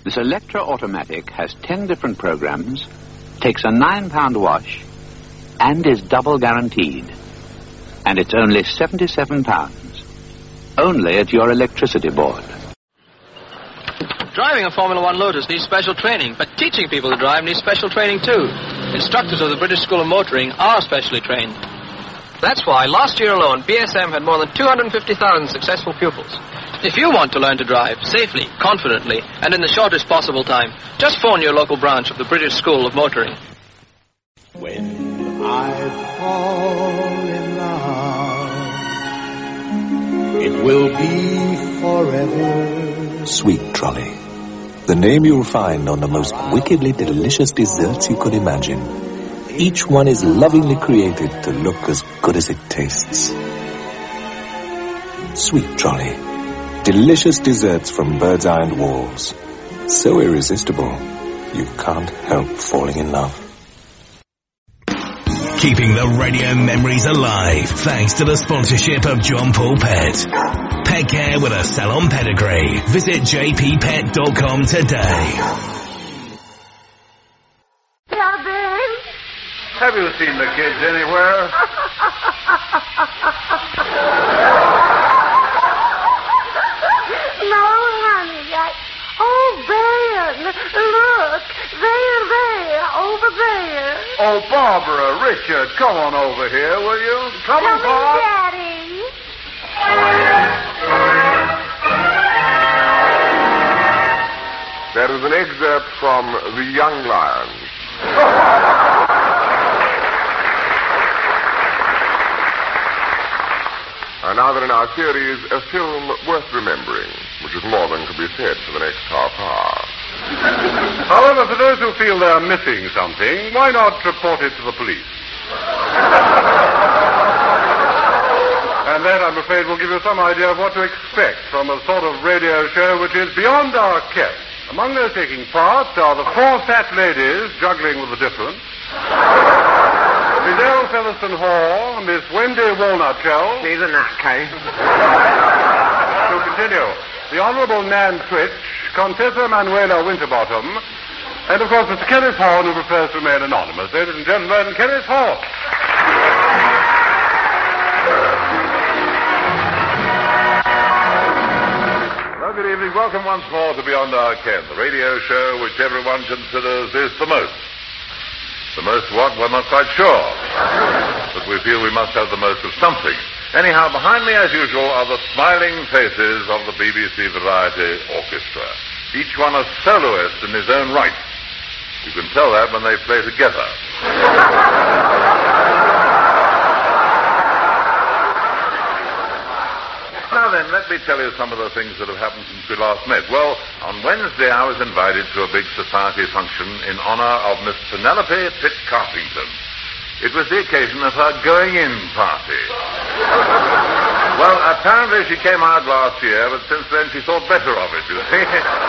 This Electra-automatic has 10 different programs, takes a £9 wash, and is double guaranteed. And it's only £77. Only at your electricity board. Driving a Formula One Lotus needs special training, but teaching people to drive needs special training too. Instructors of the British School of Motoring are specially trained. That's why last year alone, BSM had more than 250,000 successful pupils. If you want to learn to drive safely, confidently, and in the shortest possible time, just phone your local branch of the British School of Motoring. When I fall in love, it will be forever. Sweet Trolley. The name you'll find on the most wickedly delicious desserts you could imagine. Each one is lovingly created to look as good as it tastes. Sweet Trolley. Delicious desserts from Bird's Eye and Walls. So irresistible, you can't help falling in love. Keeping the radio memories alive thanks to the sponsorship of John Paul Pet. Pet care with a salon pedigree. Visit jppet.com today. Have you seen the kids anywhere? No, honey. Oh, Ben, look. There, over there. Oh, Barbara, Richard, come on over here, will you? Come on, Bob. Daddy. That is an excerpt from The Young Lions. Now that in our series, a film worth remembering, which is more than can be said for the next half hour. However, for those who feel they're missing something, why not report it to the police? And that, I'm afraid, will give you some idea of what to expect from a sort of radio show which is beyond our ken. Among those taking part are the 4 fat ladies juggling with the difference. Miss Elle Featherstone Hall, Miss Wendy Walnut-Shell. She's a nutcase. To continue, the Honourable Nan Twitch, Contessa Manuela Winterbottom, and, of course, Mr. Kenneth Horne, who prefers to remain anonymous. Ladies and gentlemen, Kenneth Horne. Well, good evening. Welcome once more to Beyond Our Ken, the radio show which everyone considers is the most. The most what? We're not quite sure. But we feel we must have the most of something. Anyhow, behind me, as usual, are the smiling faces of the BBC Variety Orchestra. Each one a soloist in his own right. You can tell that when they play together. Now then, let me tell you some of the things that have happened since we last met. Well, on Wednesday I was invited to a big society function in honor of Miss Penelope Pitt-Carpington. It was the occasion of her going-in party. Well, apparently she came out last year, but since then she thought better of it, you see.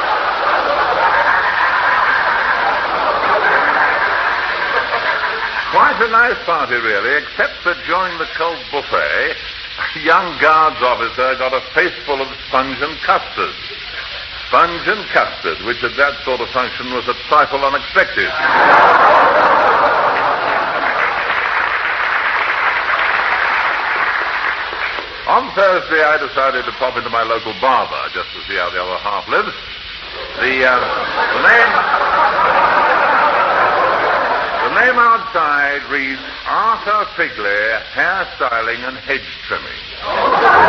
Quite a nice party, really, except that during the cold buffet, a young guards officer got a face full of sponge and custard. Sponge and custard, which at that sort of function was a trifle unexpected. On Thursday, I decided to pop into my local barber just to see how the other half lives. The name outside reads Arthur Figley, Hair Styling and Hedge Trimming.